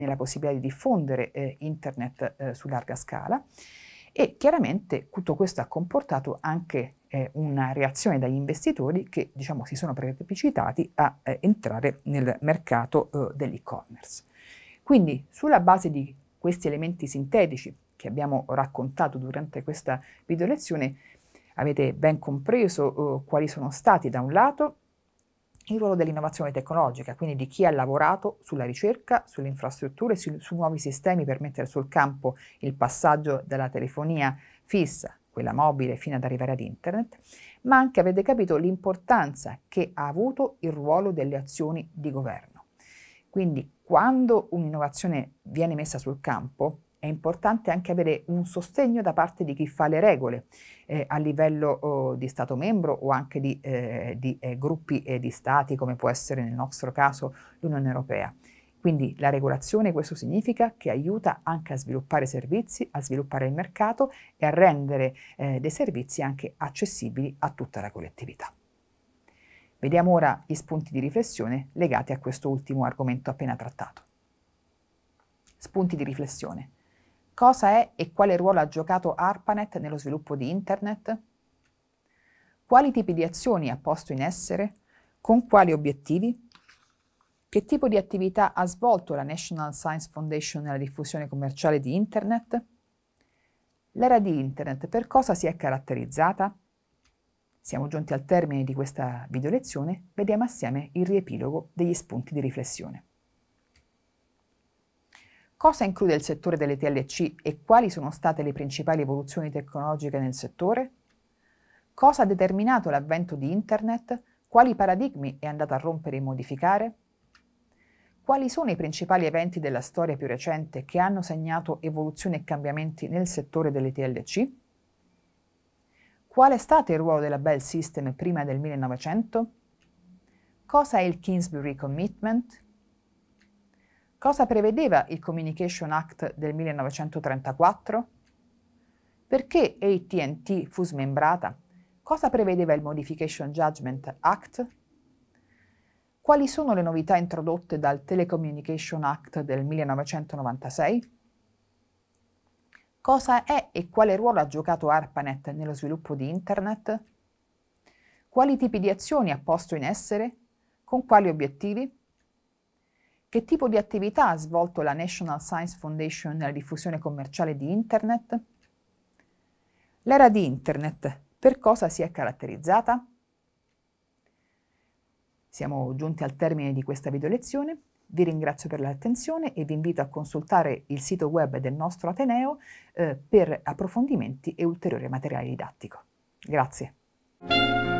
nella possibilità di diffondere internet su larga scala, e chiaramente tutto questo ha comportato anche una reazione dagli investitori che, diciamo, si sono precipitati a entrare nel mercato dell'e-commerce. Quindi, sulla base di questi elementi sintetici che abbiamo raccontato durante questa video lezione, avete ben compreso quali sono stati, da un lato, il ruolo dell'innovazione tecnologica, quindi di chi ha lavorato sulla ricerca, sulle infrastrutture, su nuovi sistemi per mettere sul campo il passaggio dalla telefonia fissa, quella mobile, fino ad arrivare ad internet, ma anche avete capito l'importanza che ha avuto il ruolo delle azioni di governo. Quindi quando un'innovazione viene messa sul campo, è importante anche avere un sostegno da parte di chi fa le regole a livello di Stato membro o anche di gruppi di Stati, come può essere nel nostro caso l'Unione Europea. Quindi la regolazione, questo significa che aiuta anche a sviluppare servizi, a sviluppare il mercato e a rendere dei servizi anche accessibili a tutta la collettività. Vediamo ora gli spunti di riflessione legati a questo ultimo argomento appena trattato. Spunti di riflessione. Cosa è e quale ruolo ha giocato ARPANET nello sviluppo di Internet? Quali tipi di azioni ha posto in essere? Con quali obiettivi? Che tipo di attività ha svolto la National Science Foundation nella diffusione commerciale di Internet? L'era di Internet per cosa si è caratterizzata? Siamo giunti al termine di questa video lezione, vediamo assieme il riepilogo degli spunti di riflessione. Cosa include il settore delle TLC e quali sono state le principali evoluzioni tecnologiche nel settore? Cosa ha determinato l'avvento di Internet? Quali paradigmi è andato a rompere e modificare? Quali sono i principali eventi della storia più recente che hanno segnato evoluzioni e cambiamenti nel settore delle TLC? Qual è stato il ruolo della Bell System prima del 1900? Cosa è il Kingsbury Commitment? Cosa prevedeva il Communication Act del 1934? Perché AT&T fu smembrata? Cosa prevedeva il Modification Judgment Act? Quali sono le novità introdotte dal Telecommunication Act del 1996? Cosa è e quale ruolo ha giocato ARPANET nello sviluppo di Internet? Quali tipi di azioni ha posto in essere? Con quali obiettivi? Che tipo di attività ha svolto la National Science Foundation nella diffusione commerciale di Internet? L'era di Internet per cosa si è caratterizzata? Siamo giunti al termine di questa video lezione. Vi ringrazio per l'attenzione e vi invito a consultare il sito web del nostro Ateneo per approfondimenti e ulteriore materiale didattico. Grazie.